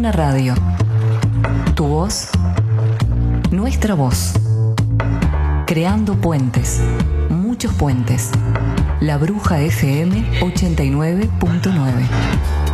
una radio. Tu voz, nuestra voz. Creando puentes, muchos puentes. La Bruja FM 89.9.